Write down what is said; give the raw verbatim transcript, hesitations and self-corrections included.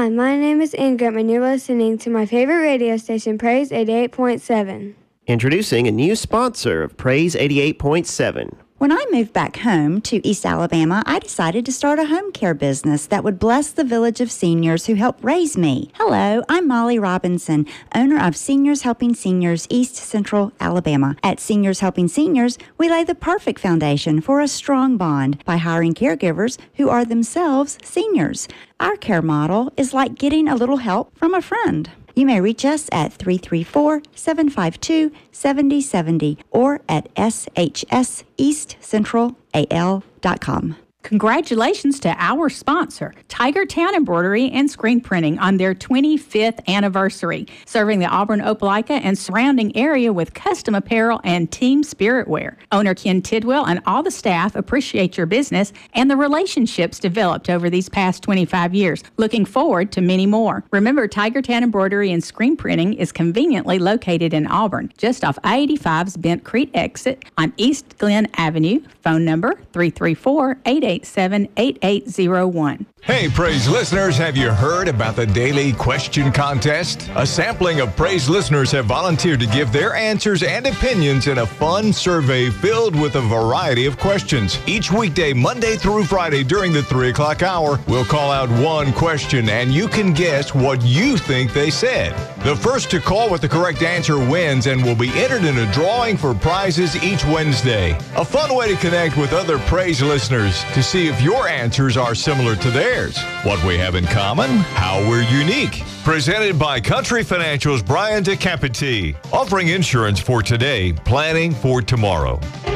Hi, my name is Ingram, and you're listening to my favorite radio station, Praise eighty-eight point seven. Introducing a new sponsor of Praise eighty-eight point seven. When I moved back home to East Alabama, I decided to start a home care business that would bless the village of seniors who helped raise me. Hello, I'm Molly Robinson, owner of Seniors Helping Seniors East Central Alabama. At Seniors Helping Seniors, we lay the perfect foundation for a strong bond by hiring caregivers who are themselves seniors. Our care model is like getting a little help from a friend. You may reach us at three three four, seven five two, seven zero seven zero or at s h s east central a l dot com. Congratulations to our sponsor, Tiger Town Embroidery and Screen Printing, on their twenty-fifth anniversary, serving the Auburn, Opelika, and surrounding area with custom apparel and team spirit wear. Owner Ken Tidwell and all the staff appreciate your business and the relationships developed over these past twenty-five years. Looking forward to many more. Remember, Tiger Town Embroidery and Screen Printing is conveniently located in Auburn, just off I eighty-five's Bent Creek exit on East Glen Avenue. Phone number three three four, eight eight seven, eight eight zero one. Hey, Praise listeners, have you heard about the Daily Question Contest? A sampling of Praise listeners have volunteered to give their answers and opinions in a fun survey filled with a variety of questions. Each weekday, Monday through Friday during the three o'clock hour, we'll call out one question and you can guess what you think they said. The first to call with the correct answer wins and will be entered in a drawing for prizes each Wednesday. A fun way to connect with other Praise listeners to see if your answers are similar to theirs. What we have in common, how we're unique. Presented by Country Financial's Brian DeCapiti, offering insurance for today, planning for tomorrow.